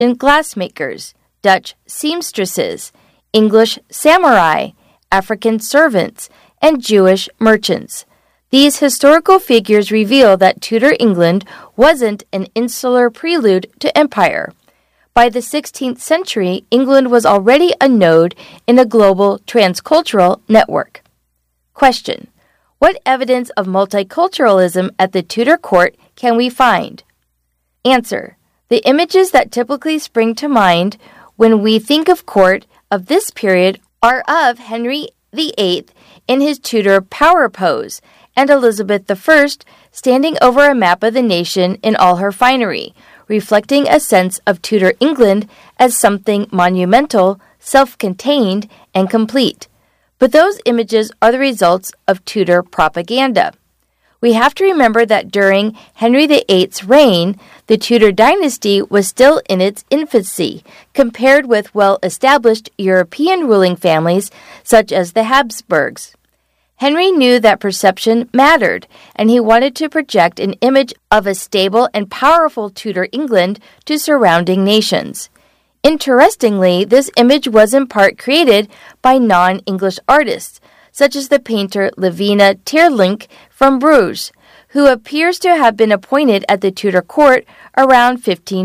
glassmakers, Dutch seamstresses, English samurai, African servants, and Jewish merchants. These historical figures reveal that Tudor England wasn't an insular prelude to empire. By the 16th century, England was already a node in a global transcultural network. Question: what evidence of multiculturalism at the Tudor court can we find? Answer: the images that typically spring to mind when we think of court of this period are of Henry VIII in his Tudor power pose and Elizabeth I standing over a map of the nation in all her finery, reflecting a sense of Tudor England as something monumental, self-contained, and complete. But those images are the results of Tudor propaganda. We have to remember that during Henry VIII's reign, the Tudor dynasty was still in its infancy, compared with well-established European ruling families such as the Habsburgs. Henry knew that perception mattered, and he wanted to project an image of a stable and powerful Tudor England to surrounding nations. Interestingly, this image was in part created by non-English artists, such as the painter Levina Teirlinck from Bruges, who appears to have been appointed at the Tudor court around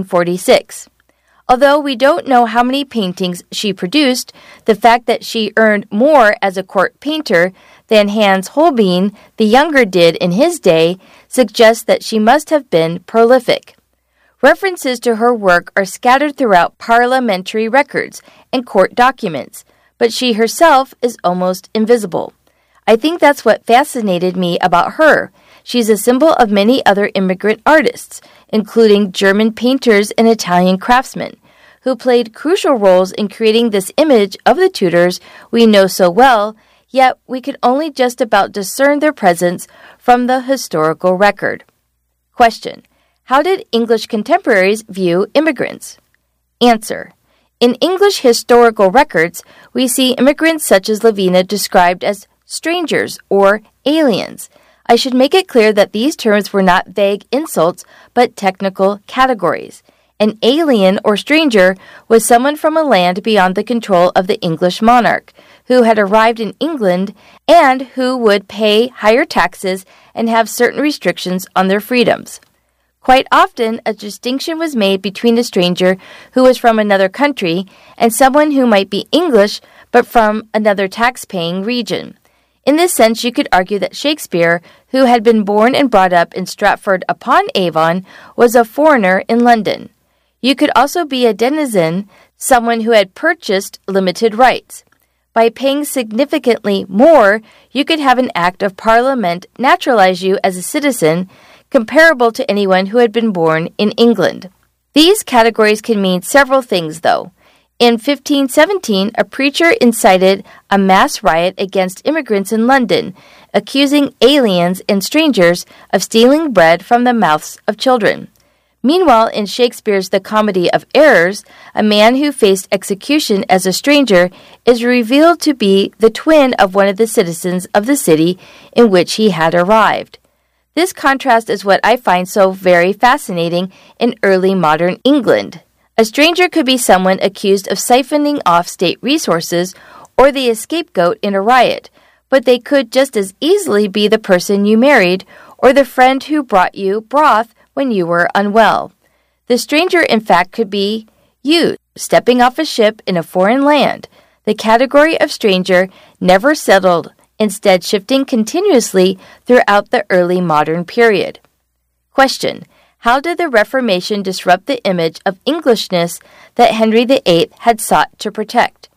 1546. Although we don't know how many paintings she produced, the fact that she earned more as a court painter than Hans Holbein the Younger did in his day suggests that she must have been prolific. References to her work are scattered throughout parliamentary records and court documents, but she herself is almost invisible. I think that's what fascinated me about her. She's a symbol of many other immigrant artists, including German painters and Italian craftsmen, who played crucial roles in creating this image of the Tudors we know so well, yet we could only just about discern their presence from the historical record. Question: how did English contemporaries view immigrants? Answer: in English historical records, we see immigrants such as Levina described as strangers or aliens. I should make it clear that these terms were not vague insults, but technical categories. An alien or stranger was someone from a land beyond the control of the English monarch, who had arrived in England and who would pay higher taxes and have certain restrictions on their freedoms. Quite often, a distinction was made between a stranger who was from another country and someone who might be English but from another tax-paying region. In this sense, you could argue that Shakespeare, who had been born and brought up in Stratford-upon-Avon, was a foreigner in London. You could also be a denizen, someone who had purchased limited rights. By paying significantly more, you could have an act of Parliament naturalize you as a citizen, comparable to anyone who had been born in England. These categories can mean several things, though. In 1517, a preacher incited a mass riot against immigrants in London, accusing aliens and strangers of stealing bread from the mouths of children. Meanwhile, in Shakespeare's The Comedy of Errors, a man who faced execution as a stranger is revealed to be the twin of one of the citizens of the city in which he had arrived. This contrast is what I find so very fascinating in early modern England. A stranger could be someone accused of siphoning off state resources or the scapegoat in a riot, but they could just as easily be the person you married or the friend who brought you broth when you were unwell. The stranger, in fact, could be you, stepping off a ship in a foreign land. The category of stranger never settled, instead shifting continuously throughout the early modern period. Question: how did the Reformation disrupt the image of Englishness that Henry VIII had sought to protect?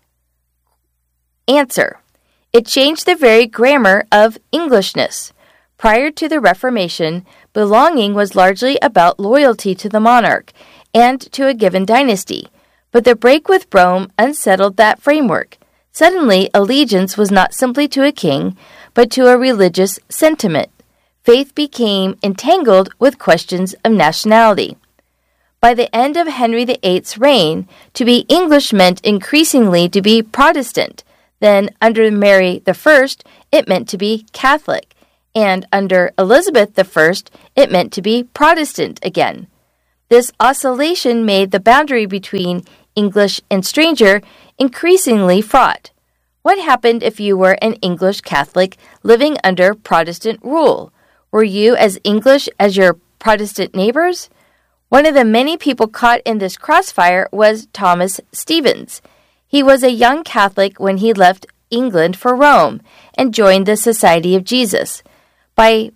Answer: it changed the very grammar of Englishness. Prior to the Reformation, belonging was largely about loyalty to the monarch and to a given dynasty, but the break with Rome unsettled that framework. Suddenly, allegiance was not simply to a king, but to a religious sentiment. Faith became entangled with questions of nationality. By the end of Henry VIII's reign, to be English meant increasingly to be Protestant. Then, under Mary I, it meant to be Catholic, and under Elizabeth I, it meant to be Protestant again. This oscillation made the boundary between English and stranger increasingly fraught. What happened if you were an English Catholic living under Protestant rule? Were you as English as your Protestant neighbors? One of the many people caught in this crossfire was Thomas Stevens. He was a young Catholic when he left England for Rome and joined the Society of Jesus. By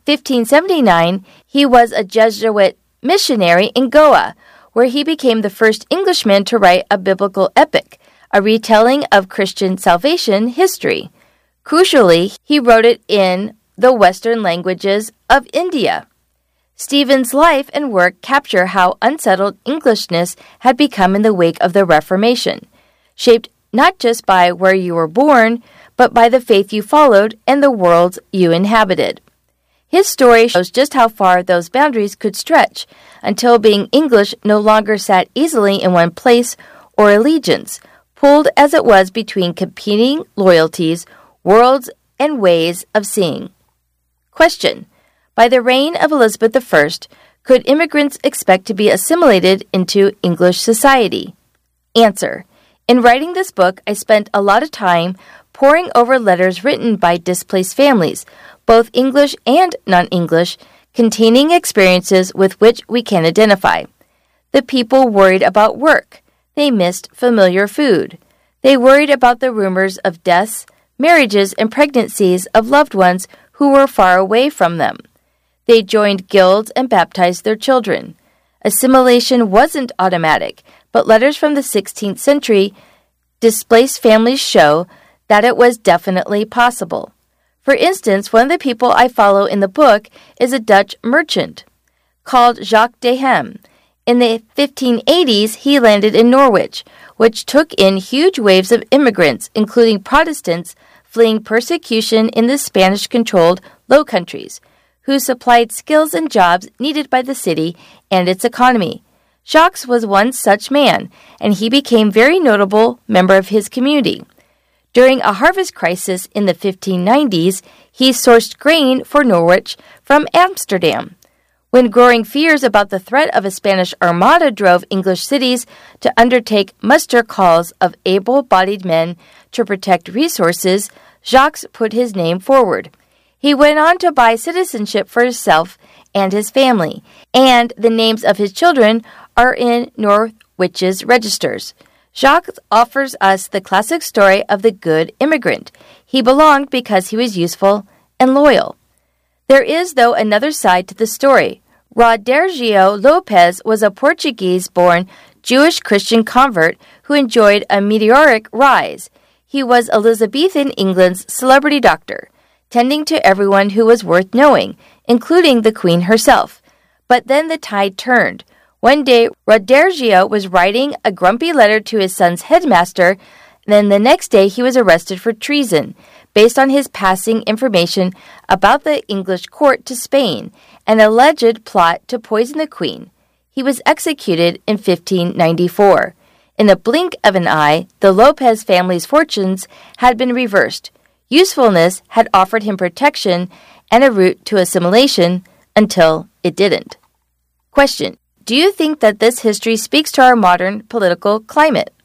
1579, he was a Jesuit missionary in Goa, where he became the first Englishman to write a biblical epic, a retelling of Christian salvation history. Crucially, he wrote it in the Western languages of India. Stephen's life and work capture how unsettled Englishness had become in the wake of the Reformation, shaped not just by where you were born, but by the faith you followed and the worlds you inhabited. His story shows just how far those boundaries could stretch until being English no longer sat easily in one place or allegiance, pulled as it was between competing loyalties, worlds, and ways of seeing. Question: by the reign of Elizabeth I, could immigrants expect to be assimilated into English society? Answer: in writing this book, I spent a lot of time poring over letters written by displaced families, both English and non-English, containing experiences with which we can identify. The people worried about work. They missed familiar food. They worried about the rumors of deaths, marriages, and pregnancies of loved ones who were far away from them. They joined guilds and baptized their children. Assimilation wasn't automatic, but letters from the 16th century displaced families show that it was definitely possible. For instance, one of the people I follow in the book is a Dutch merchant called Jacques de Hem. In the 1580s, he landed in Norwich, which took in huge waves of immigrants, including Protestants fleeing persecution in the Spanish-controlled Low Countries, who supplied skills and jobs needed by the city and its economy. Jacques was one such man, and he became a very notable member of his community. During a harvest crisis in the 1590s, he sourced grain for Norwich from Amsterdam. When growing fears about the threat of a Spanish armada drove English cities to undertake muster calls of able-bodied men to protect resources, Jacques put his name forward. He went on to buy citizenship for himself and his family, and the names of his children are in Norwich's registers. Jacques offers us the classic story of the good immigrant. He belonged because he was useful and loyal. There is, though, another side to the story. Rodergio Lopes was a Portuguese-born Jewish Christian convert who enjoyed a meteoric rise. He was Elizabethan England's celebrity doctor, tending to everyone who was worth knowing, including the Queen herself. But then the tide turned. One day, Rodergio was writing a grumpy letter to his son's headmaster. Then the next day, he was arrested for treason, based on his passing information about the English court to Spain, an alleged plot to poison the Queen. He was executed in 1594. In the blink of an eye, the Lopez family's fortunes had been reversed. Usefulness had offered him protection and a route to assimilation until it didn't. Question: do you think that this history speaks to our modern political climate?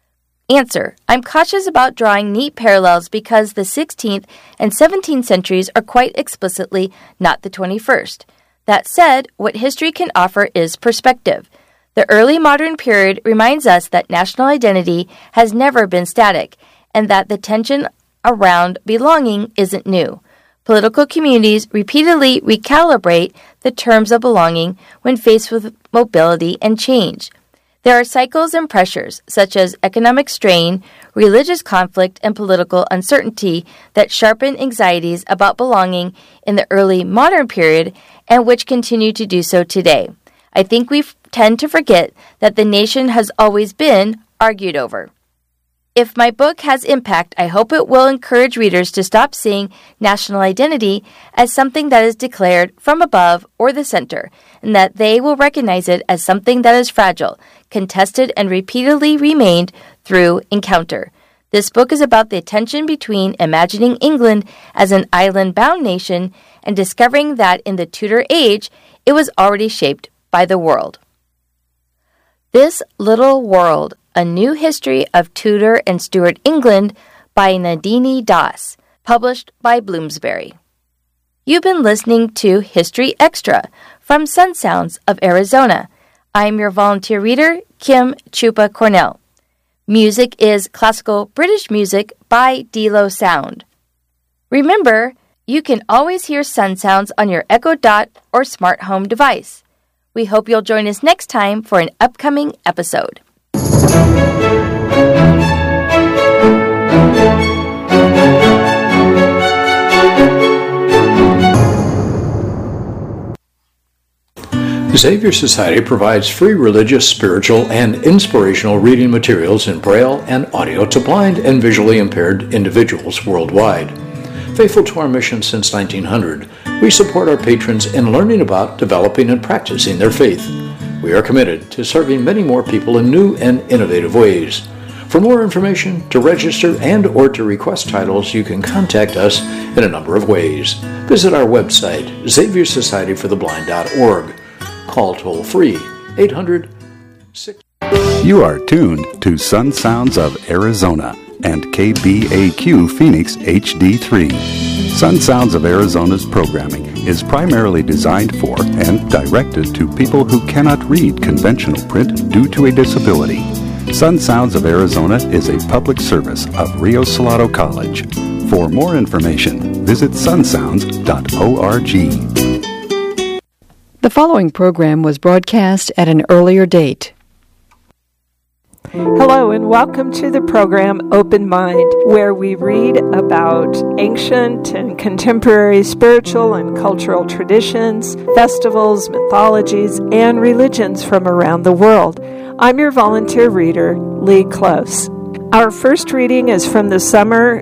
Answer: I'm cautious about drawing neat parallels because the 16th and 17th centuries are quite explicitly not the 21st. That said, what history can offer is perspective. The early modern period reminds us that national identity has never been static and that the tension around belonging isn't new. Political communities repeatedly recalibrate the terms of belonging when faced with mobility and change. There are cycles and pressures, such as economic strain, religious conflict, and political uncertainty that sharpen anxieties about belonging in the early modern period and which continue to do so today. I think we tend to forget that the nation has always been argued over. If my book has impact, I hope it will encourage readers to stop seeing national identity as something that is declared from above or the center, and that they will recognize it as something that is fragile, contested, and repeatedly remained through encounter. This book is about the tension between imagining England as an island-bound nation and discovering that in the Tudor age, it was already shaped by the world. This Little World, A New History of Tudor and Stuart England by Nadini Das, published by Bloomsbury. You've been listening to History Extra from Sun Sounds of Arizona. I'm your volunteer reader, Kim Chupa Cornell. Music is classical British music by Delo Sound. Remember, you can always hear Sun Sounds on your Echo Dot or smart home device. We hope you'll join us next time for an upcoming episode. Xavier Society provides free religious, spiritual, and inspirational reading materials in Braille and audio to blind and visually impaired individuals worldwide. Faithful to our mission since 1900, we support our patrons in learning about, developing, and practicing their faith. We are committed to serving many more people in new and innovative ways. For more information, to register and or to request titles, you can contact us in a number of ways. Visit our website, XavierSocietyForTheBlind.org. Call toll-free 800-6... You are tuned to Sun Sounds of Arizona and KBAQ Phoenix HD3. Sun Sounds of Arizona's programming is primarily designed for and directed to people who cannot read conventional print due to a disability. Sun Sounds of Arizona is a public service of Rio Salado College. For more information, visit sunsounds.org. The following program was broadcast at an earlier date. Hello and welcome to the program Open Mind, where we read about ancient and contemporary spiritual and cultural traditions, festivals, mythologies, and religions from around the world. I'm your volunteer reader, Lee Close. Our first reading is from the summer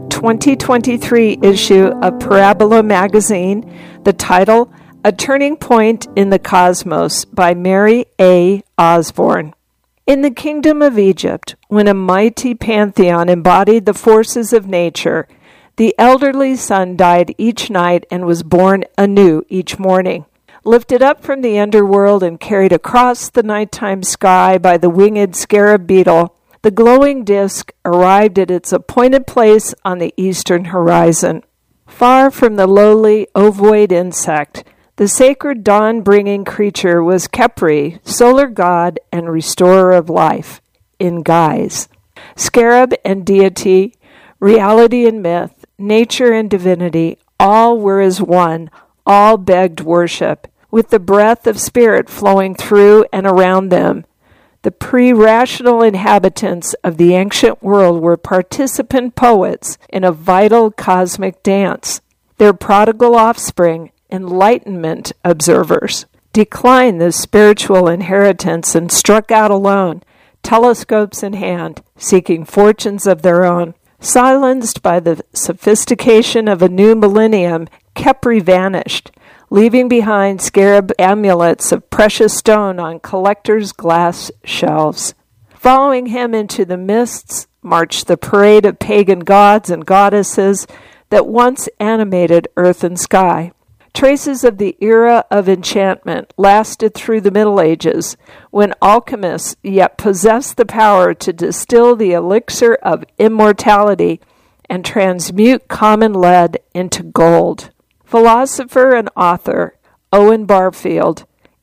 2023 issue of Parabola magazine. The title, A Turning Point in the Cosmos by Mary A. Osborne. In the kingdom of Egypt, when a mighty pantheon embodied the forces of nature, the elderly sun died each night and was born anew each morning. Lifted up from the underworld and carried across the nighttime sky by the winged scarab beetle, the glowing disk arrived at its appointed place on the eastern horizon. Far from the lowly ovoid insect, the sacred dawn-bringing creature was Khepri, solar god and restorer of life, in guise. Scarab and deity, reality and myth, nature and divinity, all were as one, all begged worship, with the breath of spirit flowing through and around them. The pre-rational inhabitants of the ancient world were participant poets in a vital cosmic dance. Their prodigal offspring, Enlightenment observers, declined this spiritual inheritance and struck out alone, telescopes in hand, seeking fortunes of their own. Silenced by the sophistication of a new millennium, Khepri vanished, leaving behind scarab amulets of precious stone on collectors' glass shelves. Following him into the mists marched the parade of pagan gods and goddesses that once animated earth and sky. Traces of the era of enchantment lasted through the Middle Ages, when alchemists yet possessed the power to distill the elixir of immortality and transmute common lead into gold. Philosopher and author Owen Barfield,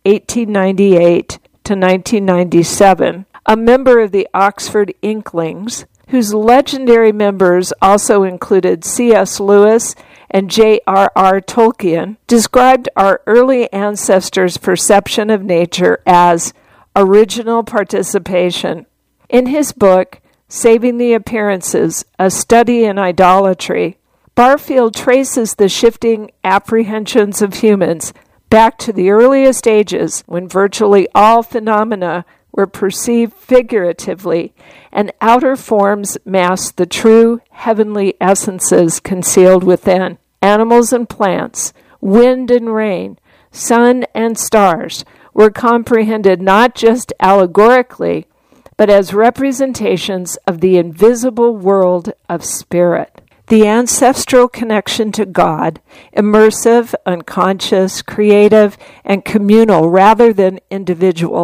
1898 to 1997, a member of the Oxford Inklings, whose legendary members also included C.S. Lewis and J.R.R. Tolkien, described our early ancestors' perception of nature as original participation. In his book, Saving the Appearances, A Study in Idolatry, Barfield traces the shifting apprehensions of humans back to the earliest ages when virtually all phenomena were perceived figuratively and outer forms masked the true heavenly essences concealed within. Animals and plants, wind and rain, sun and stars were comprehended not just allegorically, but as representations of the invisible world of spirit. The ancestral connection to God, immersive, unconscious, creative, and communal rather than individual,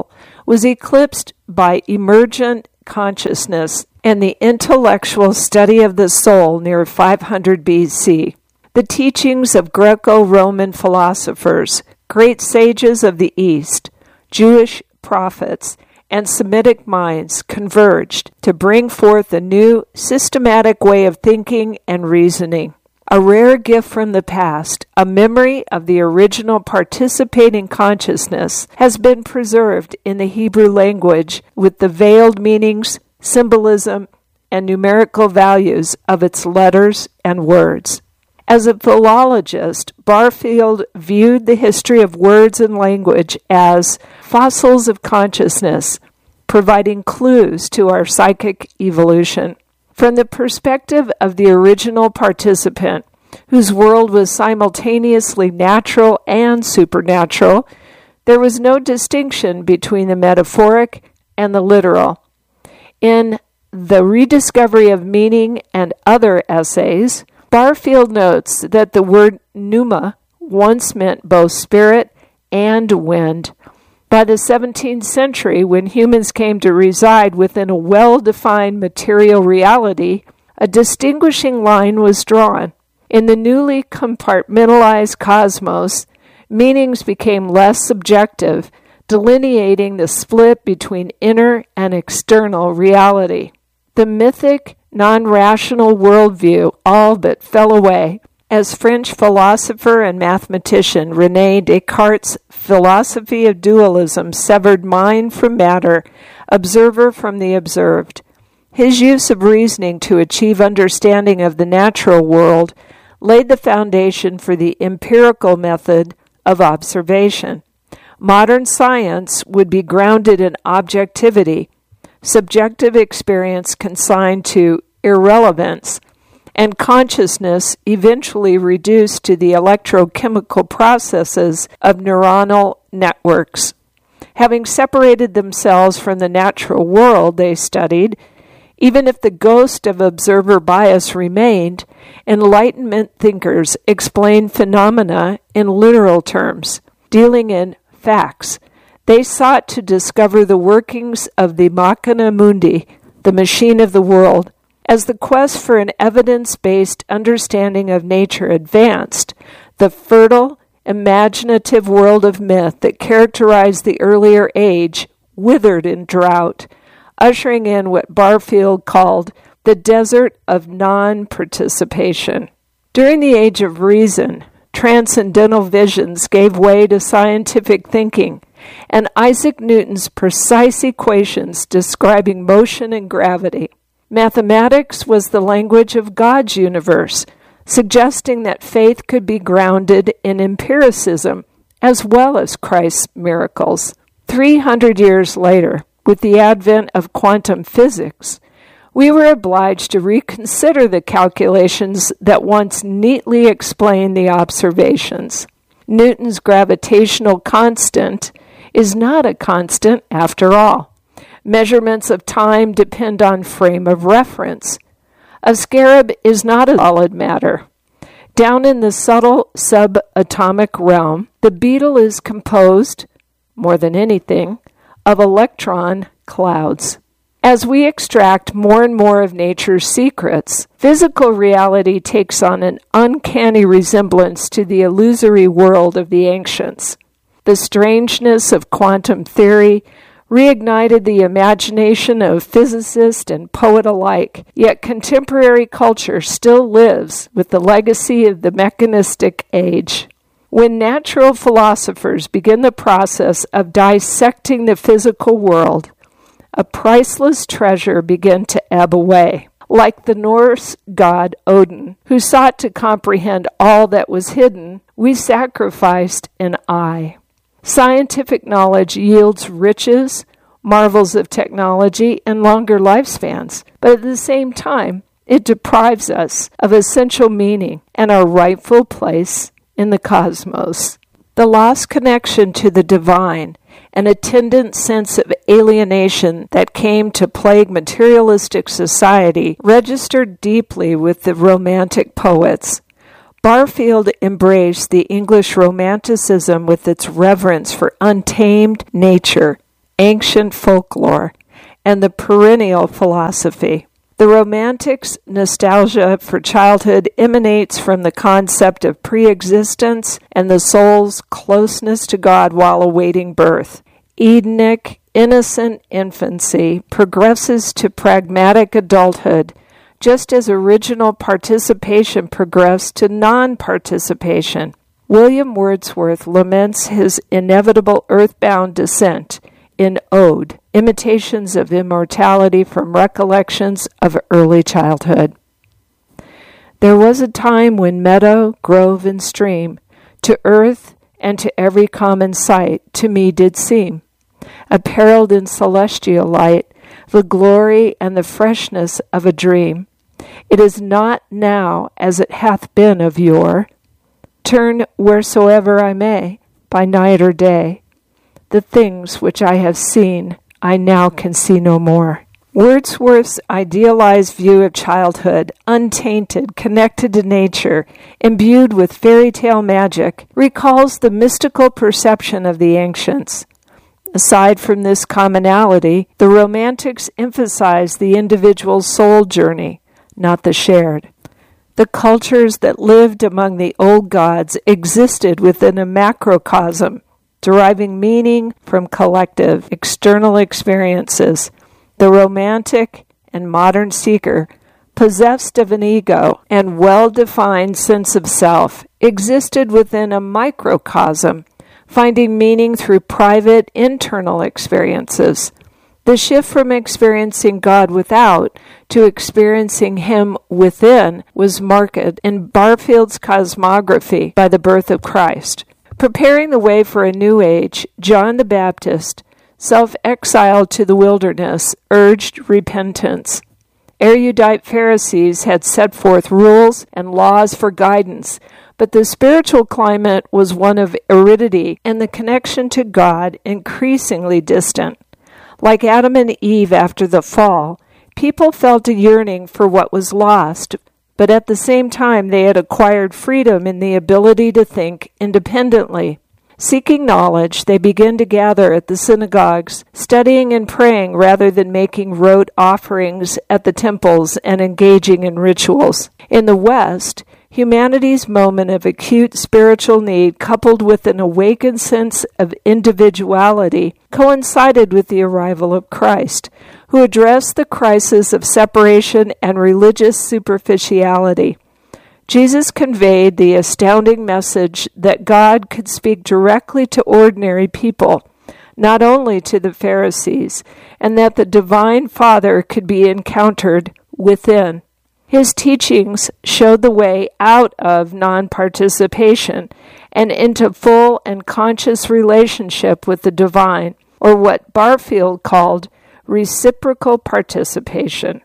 was eclipsed by emergent consciousness and the intellectual study of the soul near 500 BC. The teachings of Greco-Roman philosophers, great sages of the East, Jewish prophets, and Semitic minds converged to bring forth a new, systematic way of thinking and reasoning. A rare gift from the past, a memory of the original participating consciousness, has been preserved in the Hebrew language with the veiled meanings, symbolism, and numerical values of its letters and words. As a philologist, Barfield viewed the history of words and language as fossils of consciousness, providing clues to our psychic evolution. From the perspective of the original participant, whose world was simultaneously natural and supernatural, there was no distinction between the metaphoric and the literal. In The Rediscovery of Meaning and Other Essays, Barfield notes that the word pneuma once meant both spirit and wind. By the 17th century, when humans came to reside within a well-defined material reality, a distinguishing line was drawn. In the newly compartmentalized cosmos, meanings became less subjective, delineating the split between inner and external reality. The mythic, non-rational worldview all but fell away as French philosopher and mathematician René Descartes' philosophy of dualism severed mind from matter, observer from the observed. His use of reasoning to achieve understanding of the natural world laid the foundation for the empirical method of observation. Modern science would be grounded in objectivity, subjective experience consigned to irrelevance, and consciousness eventually reduced to the electrochemical processes of neuronal networks. Having separated themselves from the natural world they studied, even if the ghost of observer bias remained, Enlightenment thinkers explained phenomena in literal terms, dealing in facts. They sought to discover the workings of the machina mundi, the machine of the world. As the quest for an evidence-based understanding of nature advanced, the fertile, imaginative world of myth that characterized the earlier age withered in drought, ushering in what Barfield called the desert of non-participation. During the Age of Reason, transcendental visions gave way to scientific thinking, and Isaac Newton's precise equations describing motion and gravity. Mathematics was the language of God's universe, suggesting that faith could be grounded in empiricism as well as Christ's miracles. 300 years later, with the advent of quantum physics, we were obliged to reconsider the calculations that once neatly explained the observations. Newton's gravitational constant is not a constant after all. Measurements of time depend on frame of reference. A scarab is not a solid matter. Down in the subtle subatomic realm, the beetle is composed, more than anything, of electron clouds. As we extract more and more of nature's secrets, physical reality takes on an uncanny resemblance to the illusory world of the ancients. The strangeness of quantum theory reignited the imagination of physicist and poet alike, yet contemporary culture still lives with the legacy of the mechanistic age. When natural philosophers begin the process of dissecting the physical world, a priceless treasure began to ebb away. Like the Norse god Odin, who sought to comprehend all that was hidden, we sacrificed an eye. Scientific knowledge yields riches, marvels of technology, and longer lifespans, but at the same time, it deprives us of essential meaning and our rightful place in the cosmos. The lost connection to the divine, an attendant sense of alienation that came to plague materialistic society, registered deeply with the Romantic poets. Barfield embraced the English Romanticism with its reverence for untamed nature ancient folklore, and the perennial philosophy. The Romantics' nostalgia for childhood emanates from the concept of pre-existence and the soul's closeness to God while awaiting birth. Edenic, innocent infancy progresses to pragmatic adulthood, just as original participation progressed to non-participation. William Wordsworth laments his inevitable earthbound descent in Ode, Imitations of Immortality from Recollections of Early Childhood. There was a time when meadow, grove, and stream, to earth and to every common sight, to me did seem, apparelled in celestial light, the glory and the freshness of a dream. It is not now as it hath been of yore. Turn wheresoever I may, by night or day. The things which I have seen, I now can see no more. Wordsworth's idealized view of childhood, untainted, connected to nature, imbued with fairy tale magic, recalls the mystical perception of the ancients. Aside from this commonality, the Romantics emphasize the individual's soul journey, not the shared. The cultures that lived among the old gods existed within a macrocosm, deriving meaning from collective, external experiences. The Romantic and modern seeker, possessed of an ego and well-defined sense of self, existed within a microcosm, finding meaning through private, internal experiences. The shift from experiencing God without to experiencing Him within was marked in Barfield's cosmography by the birth of Christ. Preparing the way for a new age, John the Baptist, self-exiled to the wilderness, urged repentance. Erudite Pharisees had set forth rules and laws for guidance, but the spiritual climate was one of aridity and the connection to God increasingly distant. Like Adam and Eve after the fall, people felt a yearning for what was lost, but at the same time they had acquired freedom in the ability to think independently. Seeking knowledge, they began to gather at the synagogues, studying and praying rather than making rote offerings at the temples and engaging in rituals. In the West, humanity's moment of acute spiritual need, coupled with an awakened sense of individuality, coincided with the arrival of Christ, who addressed the crisis of separation and religious superficiality. Jesus conveyed the astounding message that God could speak directly to ordinary people, not only to the Pharisees, and that the divine Father could be encountered within. His teachings showed the way out of non-participation and into full and conscious relationship with the divine, or what Barfield called reciprocal participation.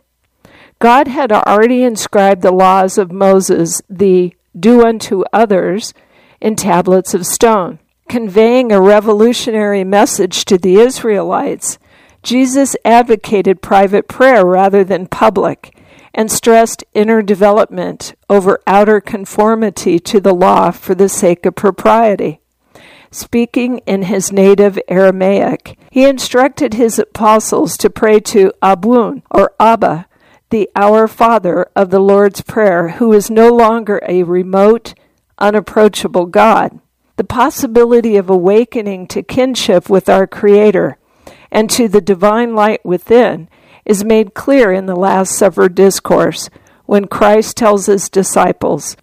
God had already inscribed the laws of Moses, the do unto others, in tablets of stone. Conveying a revolutionary message to the Israelites, Jesus advocated private prayer rather than public, and stressed inner development over outer conformity to the law for the sake of propriety. Speaking in his native Aramaic, he instructed his apostles to pray to Abun, or Abba, the Our Father of the Lord's Prayer, who is no longer a remote, unapproachable God. The possibility of awakening to kinship with our Creator and to the divine light within is made clear in the Last Supper discourse, when Christ tells his disciples,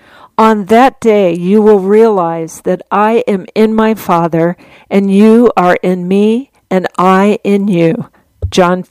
"On that day you will realize that I am in my Father, and you are in me, and I in you." John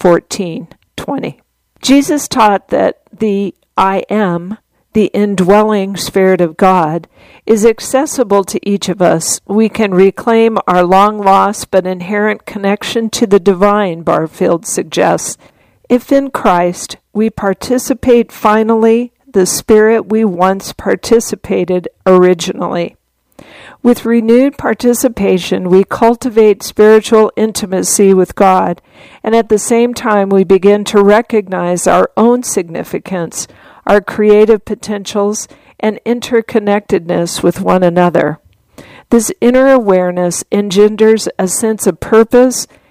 14:20. Jesus taught that the I am, the indwelling Spirit of God, is accessible to each of us. We can reclaim our long-lost but inherent connection to the divine, Barfield suggests. If in Christ we participate finally the Spirit we once participated originally. With renewed participation, we cultivate spiritual intimacy with God, and at the same time we begin to recognize our own significance, our creative potentials, and interconnectedness with one another. This inner awareness engenders a sense of purpose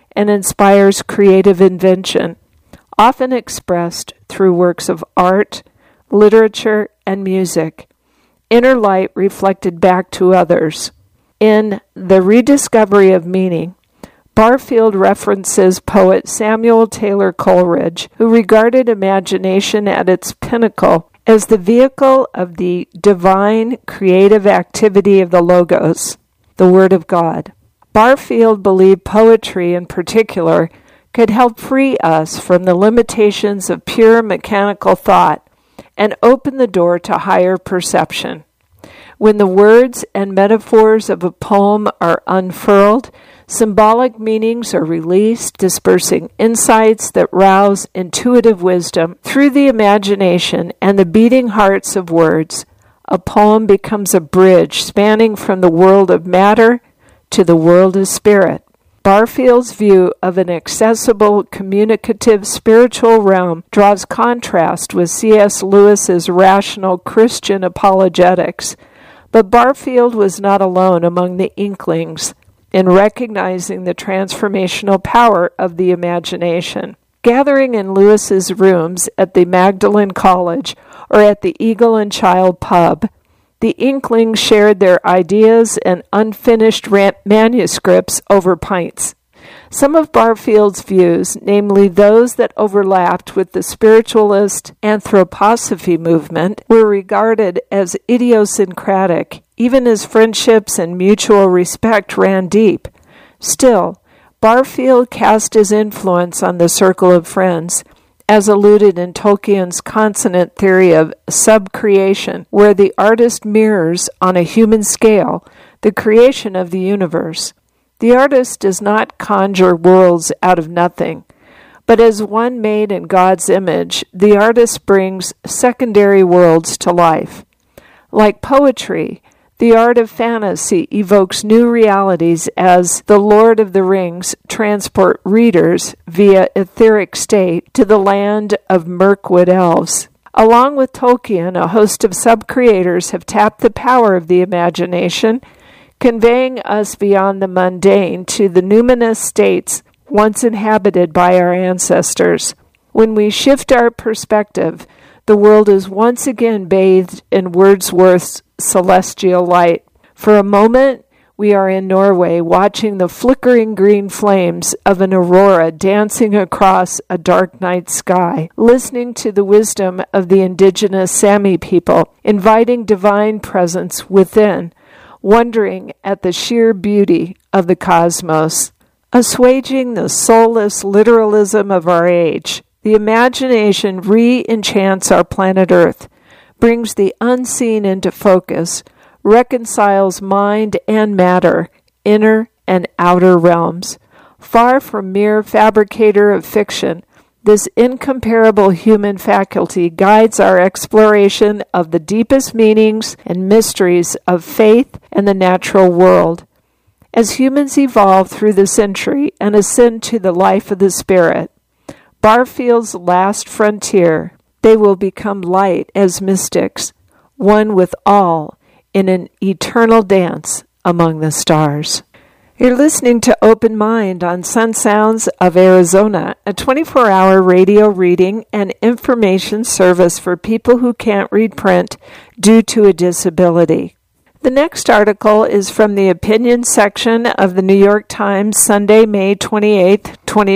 and inspires creative invention, often expressed through works of art, literature, and music. Inner light reflected back to others. In The Rediscovery of Meaning, Barfield references poet Samuel Taylor Coleridge, who regarded imagination at its pinnacle as the vehicle of the divine creative activity of the Logos, the Word of God. Barfield believed poetry in particular could help free us from the limitations of pure mechanical thought and open the door to higher perception. When the words and metaphors of a poem are unfurled, symbolic meanings are released, dispersing insights that rouse intuitive wisdom through the imagination and the beating hearts of words. A poem becomes a bridge spanning from the world of matter to the world of spirit. Barfield's view of an accessible, communicative, spiritual realm draws contrast with C.S. Lewis's rational Christian apologetics. But Barfield was not alone among the inklings in recognizing the transformational power of the imagination. Gathering in Lewis's rooms at the Magdalen College or at the Eagle and Child pub, the inklings shared their ideas and unfinished manuscripts over pints. Some of Barfield's views, namely those that overlapped with the spiritualist anthroposophy movement, were regarded as idiosyncratic, even as friendships and mutual respect ran deep. Still, Barfield cast his influence on the circle of friends, as alluded in Tolkien's consonant theory of subcreation, where the artist mirrors, on a human scale, the creation of the universe. The artist does not conjure worlds out of nothing, but as one made in God's image, the artist brings secondary worlds to life. Like poetry, the art of fantasy evokes new realities as The Lord of the Rings transport readers via etheric state to the land of Mirkwood elves. Along with Tolkien, a host of sub-creators have tapped the power of the imagination, conveying us beyond the mundane to the numinous states once inhabited by our ancestors. When we shift our perspective, the world is once again bathed in Wordsworth's celestial light. For a moment, we are in Norway watching the flickering green flames of an aurora dancing across a dark night sky, listening to the wisdom of the indigenous Sami people, inviting divine presence within, wondering at the sheer beauty of the cosmos. Assuaging the soulless literalism of our age, the imagination re-enchants our planet Earth, brings the unseen into focus, reconciles mind and matter, inner and outer realms. Far from mere fabricator of fiction, this incomparable human faculty guides our exploration of the deepest meanings and mysteries of faith and the natural world. As humans evolve through the century and ascend to the life of the spirit, Barfield's last frontier, they will become light as mystics, one with all in an eternal dance among the stars. You're listening to Open Mind on Sun Sounds of Arizona, a 24-hour radio reading and information service for people who can't read print due to a disability. The next article is from the opinion section of the New York Times, Sunday, May 28,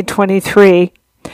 2023.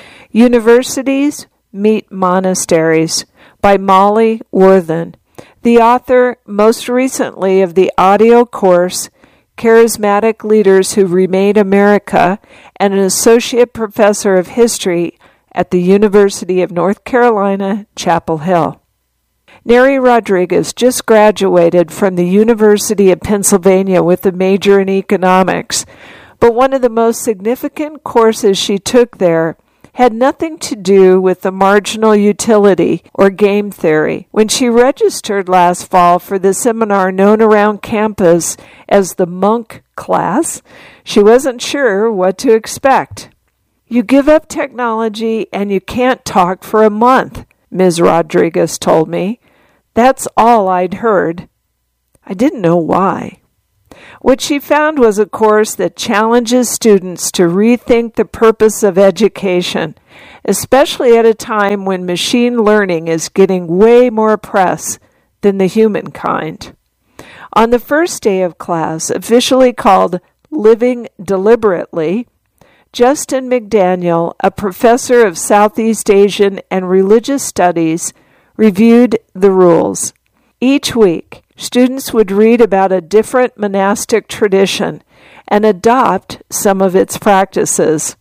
Universities Meet Monasteries by Molly Worthen, the author most recently of the audio course Charismatic Leaders Who Remade America and an associate professor of history at the University of North Carolina, Chapel Hill. Neri Rodriguez just graduated from the University of Pennsylvania with a major in economics, but one of the most significant courses she took there had nothing to do with the marginal utility or game theory. When she registered last fall for the seminar known around campus as the Monk class, she wasn't sure what to expect. You give up technology and you can't talk for a month, Ms. Rodriguez told me. That's all I'd heard. I didn't know why. What she found was a course that challenges students to rethink the purpose of education, especially at a time when machine learning is getting way more press than the human kind. On the first day of class, officially called Living Deliberately, Justin McDaniel, a professor of Southeast Asian and religious studies, reviewed the rules. Each week, students would read about a different monastic tradition and adopt some of its practices.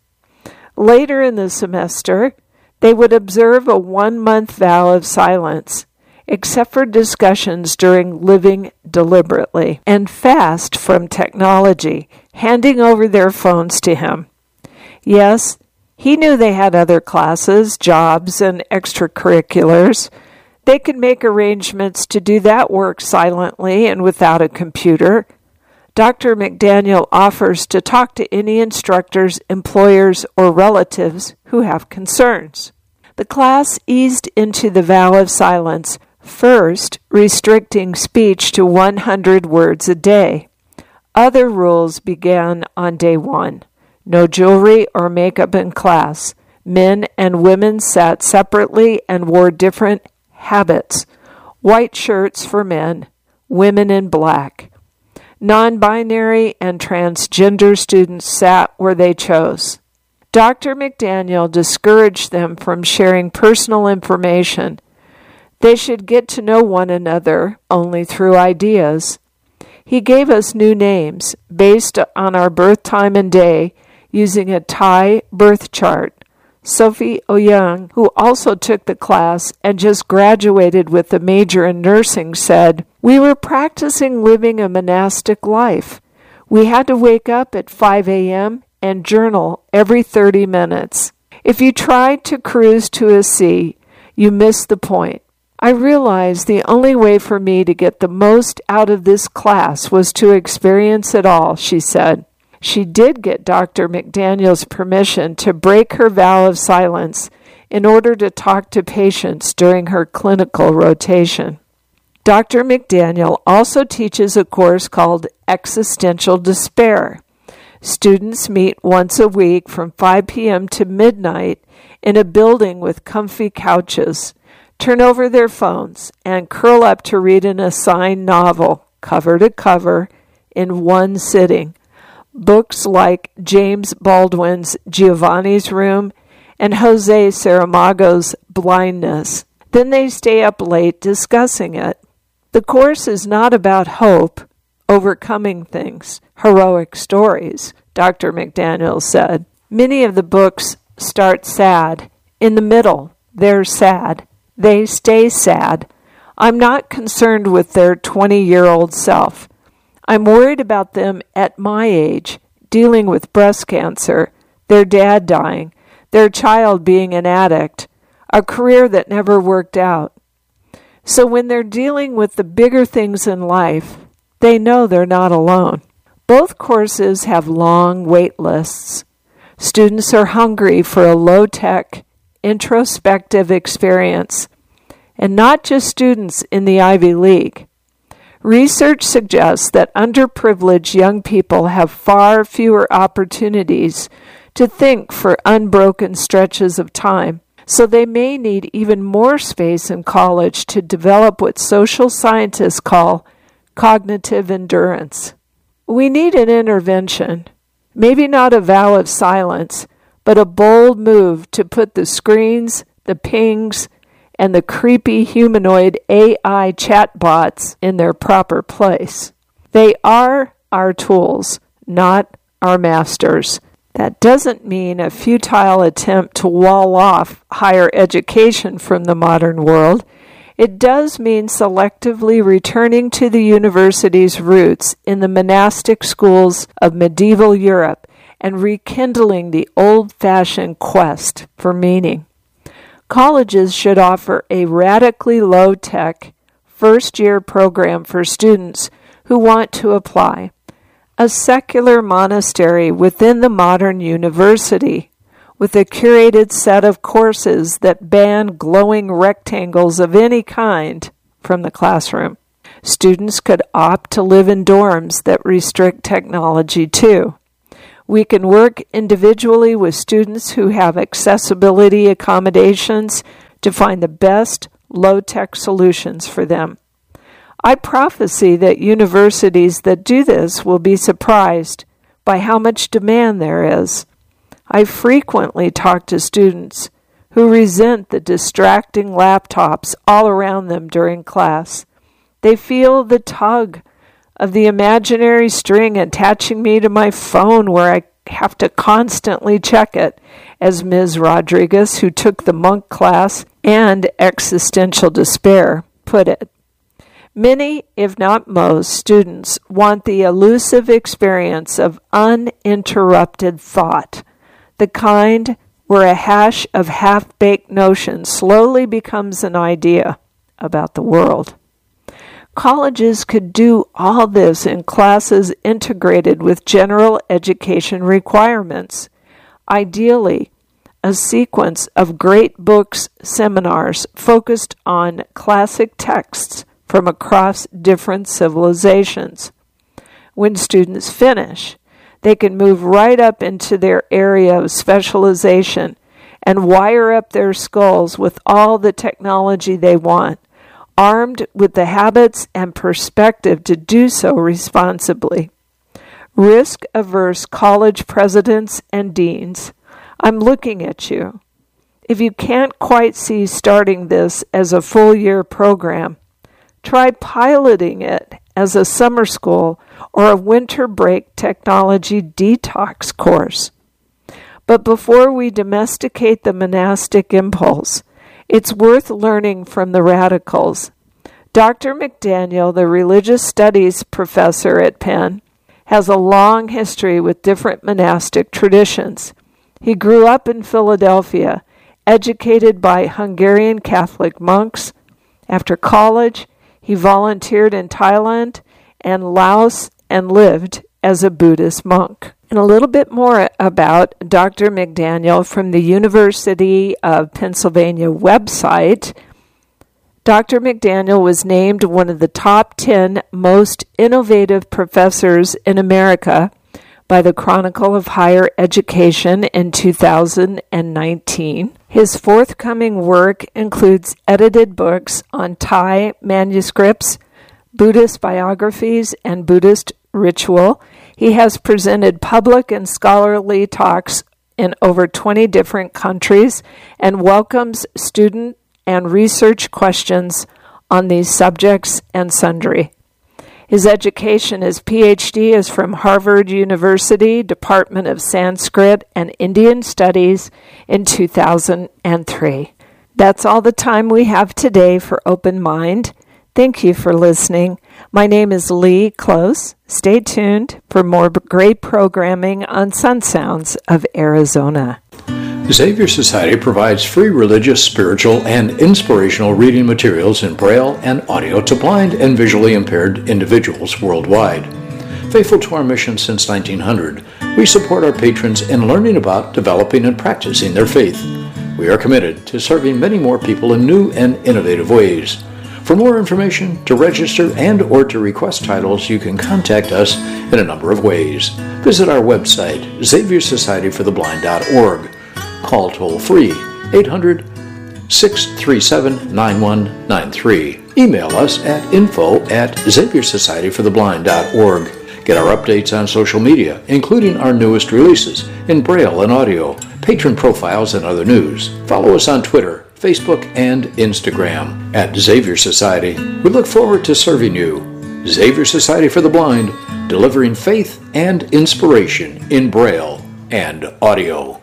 Later in the semester, they would observe a 1-month vow of silence, except for discussions during Living Deliberately, and fast from technology, handing over their phones to him. Yes, he knew they had other classes, jobs, and extracurriculars. They could make arrangements to do that work silently and without a computer. Dr. McDaniel offers to talk to any instructors, employers, or relatives who have concerns. The class eased into the vow of silence, first restricting speech to 100 words a day. Other rules began on day 1. No jewelry or makeup in class. Men and women sat separately and wore different habits. White shirts for men, women in black. Non-binary and transgender students sat where they chose. Dr. McDaniel discouraged them from sharing personal information. They should get to know one another only through ideas. He gave us new names based on our birth time and day using a Thai birth chart. Sophie Ouyang, who also took the class and just graduated with a major in nursing, said, "We were practicing living a monastic life. We had to wake up at 5 a.m. and journal every 30 minutes. If you tried to cruise to a sea, you missed the point. I realized the only way for me to get the most out of this class was to experience it all," she said. She did get Dr. McDaniel's permission to break her vow of silence in order to talk to patients during her clinical rotation. Dr. McDaniel also teaches a course called Existential Despair. Students meet once a week from 5 p.m. to midnight in a building with comfy couches, turn over their phones, and curl up to read an assigned novel, cover to cover, in one sitting. Books like James Baldwin's Giovanni's Room and Jose Saramago's Blindness. Then they stay up late discussing it. The course is not about hope, overcoming things, heroic stories, Dr. McDaniel said. Many of the books start sad. In the middle, they're sad. They stay sad. I'm not concerned with their 20-year-old self. I'm worried about them at my age, dealing with breast cancer, their dad dying, their child being an addict, a career that never worked out. So when they're dealing with the bigger things in life, they know they're not alone. Both courses have long wait lists. Students are hungry for a low-tech, introspective experience, and not just students in the Ivy League. Research suggests that underprivileged young people have far fewer opportunities to think for unbroken stretches of time, so they may need even more space in college to develop what social scientists call cognitive endurance. We need an intervention, maybe not a vow of silence, but a bold move to put the screens, the pings, and the creepy humanoid AI chatbots in their proper place. They are our tools, not our masters. That doesn't mean a futile attempt to wall off higher education from the modern world. It does mean selectively returning to the university's roots in the monastic schools of medieval Europe and rekindling the old-fashioned quest for meaning. Colleges should offer a radically low-tech, first-year program for students who want to apply. A secular monastery within the modern university, with a curated set of courses that ban glowing rectangles of any kind from the classroom. Students could opt to live in dorms that restrict technology too. We can work individually with students who have accessibility accommodations to find the best low-tech solutions for them. I prophesy that universities that do this will be surprised by how much demand there is. I frequently talk to students who resent the distracting laptops all around them during class. They feel the tug of the imaginary string attaching me to my phone where I have to constantly check it, as Ms. Rodriguez, who took the monk class and existential despair, put it. Many, if not most, students want the elusive experience of uninterrupted thought, the kind where a hash of half-baked notions slowly becomes an idea about the world. Colleges could do all this in classes integrated with general education requirements. Ideally, a sequence of great books seminars focused on classic texts from across different civilizations. When students finish, they can move right up into their area of specialization and wire up their skulls with all the technology they want, armed with the habits and perspective to do so responsibly. Risk-averse college presidents and deans, I'm looking at you. If you can't quite see starting this as a full-year program, try piloting it as a summer school or a winter break technology detox course. But before we domesticate the monastic impulse, it's worth learning from the radicals. Dr. McDaniel, the religious studies professor at Penn, has a long history with different monastic traditions. He grew up in Philadelphia, educated by Hungarian Catholic monks. After college, he volunteered in Thailand and Laos and lived as a Buddhist monk. And a little bit more about Dr. McDaniel from the University of Pennsylvania website. Dr. McDaniel was named one of the top 10 most innovative professors in America by the Chronicle of Higher Education in 2019. His forthcoming work includes edited books on Thai manuscripts, Buddhist biographies, and Buddhist ritual. He has presented public and scholarly talks in over 20 different countries and welcomes student and research questions on these subjects and sundry. His education, his PhD, is from Harvard University, Department of Sanskrit and Indian Studies in 2003. That's all the time we have today for Open Mind. Thank you for listening. My name is Lee Close. Stay tuned for more great programming on Sun Sounds of Arizona. Xavier Society provides free religious, spiritual, and inspirational reading materials in Braille and audio to blind and visually impaired individuals worldwide. Faithful to our mission since 1900, we support our patrons in learning about, developing, and practicing their faith. We are committed to serving many more people in new and innovative ways. For more information, to register and or to request titles, you can contact us in a number of ways. Visit our website, XavierSocietyForTheBlind.org. Call toll-free 800-637-9193. Email us at info@XavierSocietyForTheBlind.org. Get our updates on social media, including our newest releases in Braille and audio, patron profiles, and other news. Follow us on Twitter, Facebook, and Instagram at Xavier Society. We look forward to serving you. Xavier Society for the Blind, delivering faith and inspiration in Braille and audio.